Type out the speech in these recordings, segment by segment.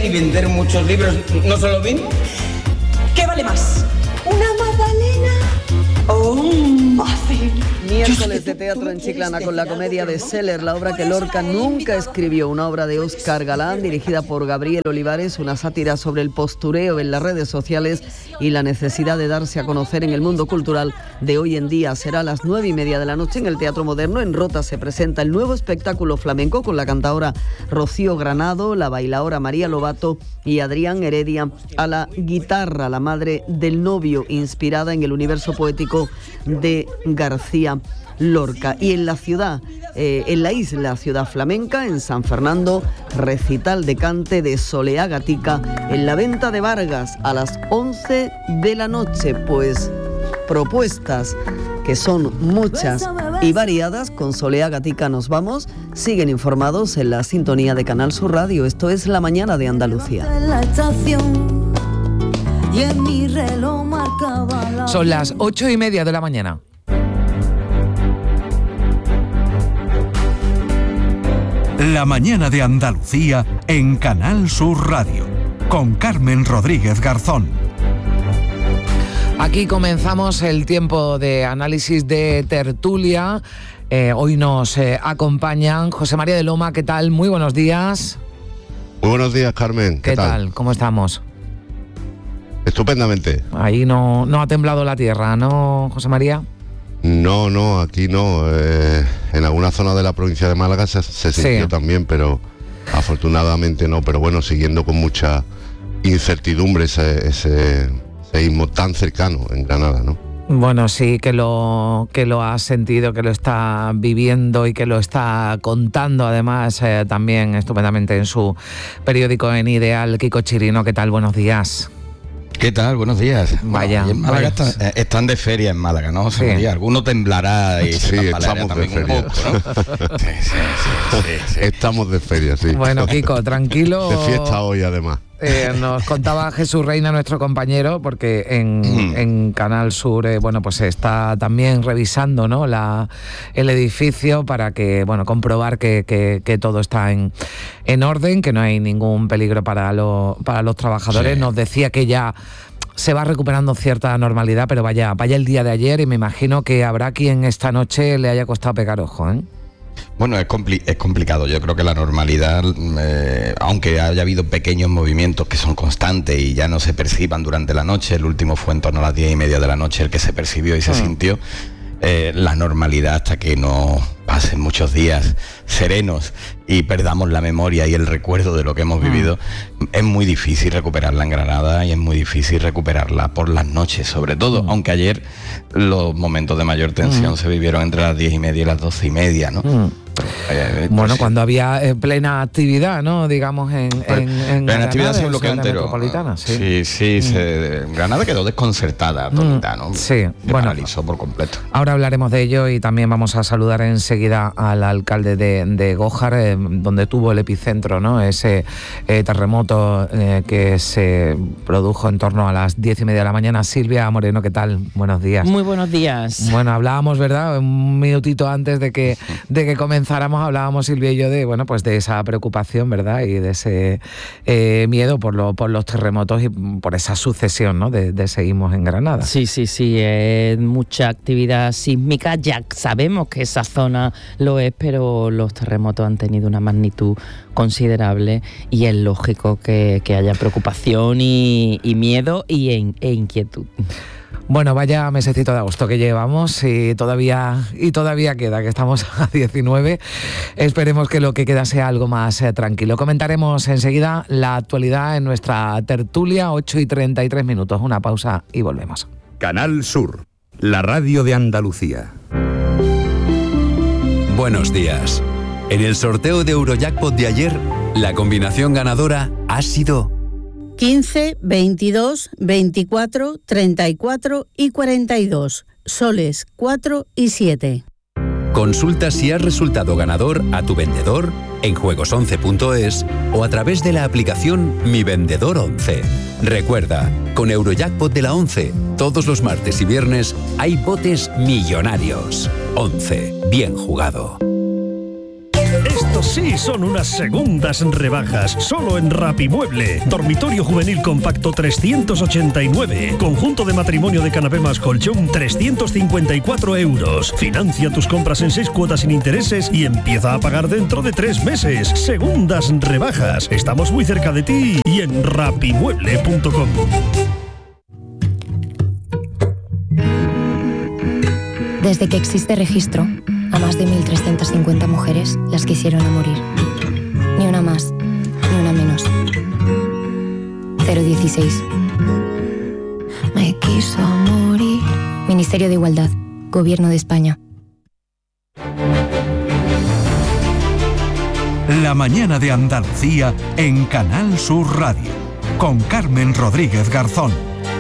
y vender muchos libros, ¿no solo vino? ¿Qué vale más? ¿Una magdalena o un muffin? Miércoles de teatro en Chiclana con la comedia de Seller, la obra que Lorca nunca escribió, una obra de Óscar Galán dirigida por Gabriel Olivares, una sátira sobre el postureo en las redes sociales y la necesidad de darse a conocer en el mundo cultural de hoy en día. Será a las 9:30 de la noche en el Teatro Moderno. En Rota se presenta el nuevo espectáculo flamenco con la cantaora Rocío Granado, la bailaora María Lobato y Adrián Heredia a la guitarra, la madre del novio, inspirada en el universo poético de García Lorca. Y en la ciudad, en la isla Ciudad Flamenca, en San Fernando, recital de cante de Soleá Gatica en la Venta de Vargas a las 11 de la noche. Pues propuestas que son muchas y variadas. Con Soleá Gatica nos vamos. Siguen informados en la sintonía de Canal Sur Radio. Esto es La Mañana de Andalucía. Son las 8:30 de la mañana. La Mañana de Andalucía en Canal Sur Radio, con Carmen Rodríguez Garzón. Aquí comenzamos el tiempo de análisis de tertulia. Hoy nos acompañan José María de Loma. ¿Qué tal? Muy buenos días. Muy buenos días, Carmen. ¿Qué tal? ¿Cómo estamos? Estupendamente. Ahí no ha temblado la tierra, ¿no, José María? No, aquí no. En alguna zona de la provincia de Málaga se sintió también, pero afortunadamente no. Pero bueno, siguiendo con mucha incertidumbre ese seísmo tan cercano en Granada, ¿no? Bueno, sí, que lo ha sentido, que lo está viviendo y que lo está contando además también estupendamente en su periódico En Ideal. Kiko Chirino, ¿qué tal? Buenos días. ¿Qué tal? Buenos días. Vaya. En Málaga están de feria en Málaga, ¿no? Sí. Alguno temblará y sí, estamos también de feria. un poco, ¿no? Sí. Estamos de feria, sí. Bueno, Kiko, tranquilo. De fiesta hoy, además. Nos contaba Jesús Reina, nuestro compañero, porque en Canal Sur, pues se está también revisando, ¿no?, el edificio para que, comprobar que todo está en orden, que no hay ningún peligro para los trabajadores. Sí. Nos decía que ya se va recuperando cierta normalidad, pero vaya el día de ayer y me imagino que habrá quien esta noche le haya costado pegar ojo, ¿eh? Bueno, es complicado. Yo creo que la normalidad, aunque haya habido pequeños movimientos que son constantes y ya no se perciban durante la noche, el último fue en torno a las 10:30 de la noche el que se percibió y se sintió, la normalidad hasta que no pasen muchos días serenos y perdamos la memoria y el recuerdo de lo que hemos vivido, es muy difícil recuperarla en Granada y es muy difícil recuperarla por las noches, sobre todo, aunque ayer los momentos de mayor tensión se vivieron entre las 10:30 y las 12:30, ¿no? Bueno, cuando había plena actividad, ¿no? Digamos en plena actividad se bloqueó entero. Metropolitana, Granada quedó desconcertada, todita, ¿no? Sí, se paralizó por completo. Ahora hablaremos de ello y también vamos a saludar enseguida al alcalde de Gójar, donde tuvo el epicentro, ¿no? Ese terremoto que se produjo en torno a las 10:30 de la mañana. Silvia Moreno, ¿qué tal? Buenos días. Muy buenos días. Bueno, hablábamos, ¿verdad? Un minutito antes de que comenzáramos, hablábamos Silvia y yo de, de esa preocupación, ¿verdad? Y de ese miedo por los terremotos y por esa sucesión, ¿no?, de seísmos en Granada. Sí, mucha actividad sísmica. Ya sabemos que esa zona lo es, pero los terremotos han tenido una magnitud considerable y es lógico que haya preocupación y miedo e inquietud. Bueno, vaya mesecito de agosto que llevamos y todavía queda, que estamos a 19. Esperemos que lo que queda sea algo más tranquilo. Comentaremos enseguida la actualidad en nuestra tertulia, 8:33. Una pausa y volvemos. Canal Sur, la radio de Andalucía. Buenos días. En el sorteo de Eurojackpot de ayer, la combinación ganadora ha sido 15, 22, 24, 34 y 42, soles 4 y 7. Consulta si has resultado ganador a tu vendedor en juegos11.es o a través de la aplicación Mi Vendedor 11. Recuerda, con Eurojackpot de la 11, todos los martes y viernes hay botes millonarios. 11, bien jugado. Estos sí, son unas segundas rebajas. Solo en Rapimueble. Dormitorio juvenil compacto 389. Conjunto de matrimonio de canapé más colchón 354 euros. Financia tus compras en 6 cuotas sin intereses y empieza a pagar dentro de 3 meses. Segundas rebajas. Estamos muy cerca de ti y en rapimueble.com. Desde que existe registro, a más de 1.350 mujeres las quisieron a morir. Ni una más, ni una menos. 016. Me quiso morir. Ministerio de Igualdad, Gobierno de España. La mañana de Andalucía en Canal Sur Radio, con Carmen Rodríguez Garzón.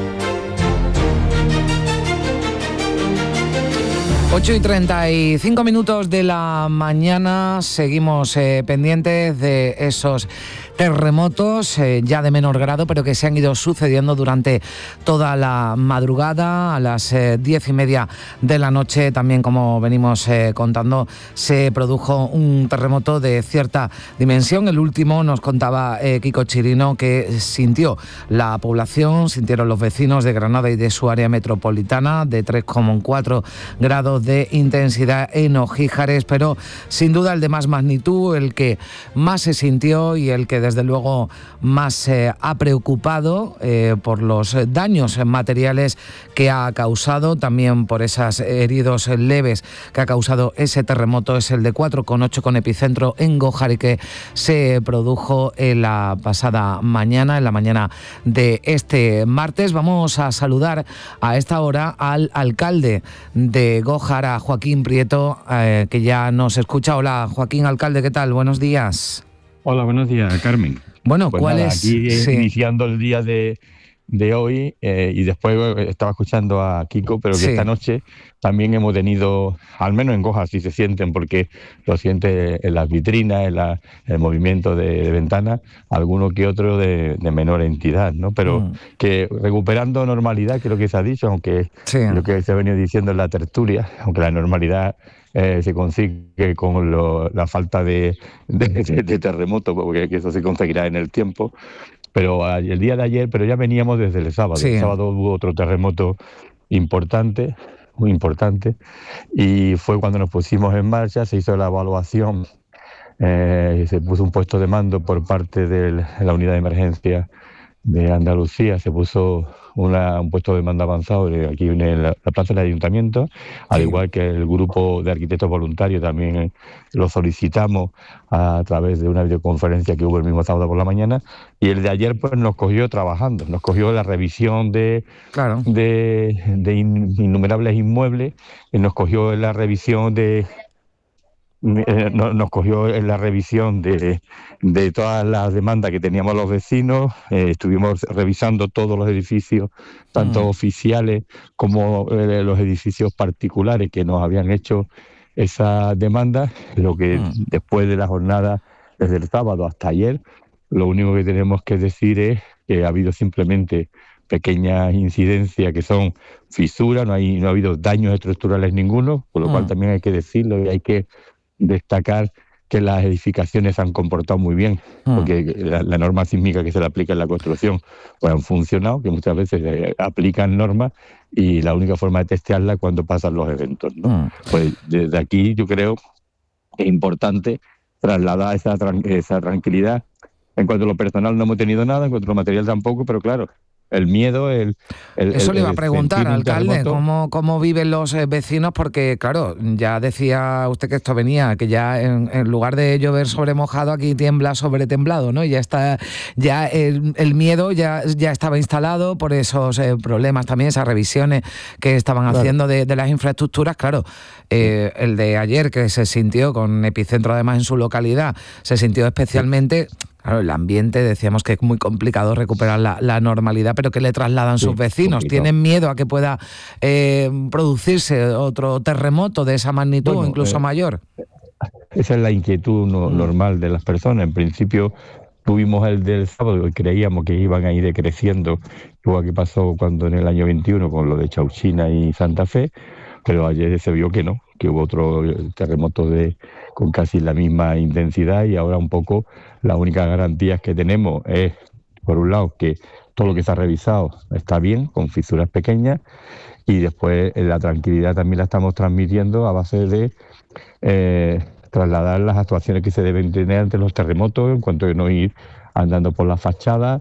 8:35 de la mañana, seguimos pendientes de esos terremotos ya de menor grado, pero que se han ido sucediendo durante toda la madrugada. A las 10:30 de la noche, también como venimos contando, se produjo un terremoto de cierta dimensión. El último nos contaba Kiko Chirino que sintió la población, sintieron los vecinos de Granada y de su área metropolitana, de 3,4 grados de intensidad en Ojíjares, pero sin duda el de más magnitud, el que más se sintió y el que desde luego más ha preocupado por los daños materiales que ha causado, también por esos heridos leves que ha causado ese terremoto, es el de 4,8 con epicentro en Gójar y que se produjo en la pasada mañana, en la mañana de este martes. Vamos a saludar a esta hora al alcalde de Gójar, a Joaquín Prieto, que ya nos escucha. Hola, Joaquín, alcalde, ¿qué tal? Buenos días. Hola, buenos días, Carmen. Bueno, pues ¿cuál nada, es? Aquí Sí. iniciando el día de hoy y después estaba escuchando a Kiko, pero que Sí. esta noche también hemos tenido, al menos en Gójar sí se sienten, porque lo siente en las vitrinas, en el movimiento de ventanas, alguno que otro de menor entidad, ¿no? Pero que recuperando normalidad, que es lo que se ha dicho, aunque lo que se ha venido diciendo en la tertulia, aunque la normalidad se consigue con la falta de terremoto, porque eso se conseguirá en el tiempo. Pero el día de ayer, pero ya veníamos desde el sábado. Sí. El sábado hubo otro terremoto importante, muy importante, y fue cuando nos pusimos en marcha, se hizo la evaluación, se puso un puesto de mando por parte de la unidad de emergencia de Andalucía, se puso un puesto de mando avanzado aquí en la plaza del ayuntamiento, al igual que el grupo de arquitectos voluntarios también lo solicitamos a través de una videoconferencia que hubo el mismo sábado por la mañana, y el de ayer pues nos cogió trabajando, nos cogió la revisión de innumerables inmuebles, nos cogió la revisión nos cogió en la revisión de todas las demandas que teníamos los vecinos. Estuvimos revisando todos los edificios, tanto oficiales como los edificios particulares que nos habían hecho esa demanda. Lo que después de la jornada, desde el sábado hasta ayer, lo único que tenemos que decir es que ha habido simplemente pequeñas incidencias que son fisuras, no ha habido daños estructurales ninguno, por lo cual también hay que decirlo y hay que destacar que las edificaciones se han comportado muy bien, porque la norma sísmica que se le aplica en la construcción pues han funcionado, que muchas veces aplican normas y la única forma de testearla es cuando pasan los eventos, ¿no? Pues desde aquí yo creo que es importante trasladar esa tranquilidad. En cuanto a lo personal no hemos tenido nada, en cuanto a lo material tampoco, pero claro, el miedo, Eso le iba a preguntar, alcalde, ¿cómo viven los vecinos? Porque, claro, ya decía usted que esto venía, que ya en lugar de llover sobre mojado, aquí tiembla sobre temblado, ¿no? Ya está, ya el miedo ya estaba instalado por esos problemas también, esas revisiones que estaban haciendo de las infraestructuras. Claro, el de ayer, que se sintió con epicentro además en su localidad, se sintió especialmente... Claro, el ambiente, decíamos que es muy complicado recuperar la normalidad, pero ¿qué le trasladan sus vecinos? complicado. ¿Tienen miedo a que pueda producirse otro terremoto de esa magnitud o incluso mayor? Esa es la inquietud normal de las personas. En principio tuvimos el del sábado y creíamos que iban a ir decreciendo, igual que pasó cuando en el año 21 con lo de Chauchina y Santa Fe, pero ayer se vio que no, que hubo otro terremoto con casi la misma intensidad, y ahora un poco las únicas garantías que tenemos es, por un lado, que todo lo que se ha revisado está bien, con fisuras pequeñas, y después la tranquilidad también la estamos transmitiendo a base de trasladar las actuaciones que se deben tener ante los terremotos, en cuanto a no ir andando por las fachadas,